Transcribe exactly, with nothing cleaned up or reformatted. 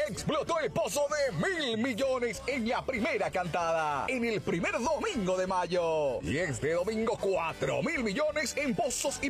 explotó el pozo de mil millones en la primera cantada, en el primer domingo de mayo. Y este domingo, cuatro mil millones en pozos y